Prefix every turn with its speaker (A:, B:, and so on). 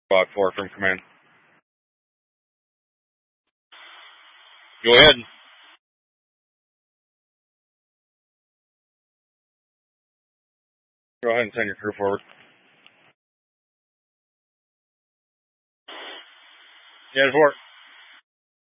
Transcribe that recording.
A: Squad 4 from command. Go ahead. Go ahead and send your crew forward. Yeah, report.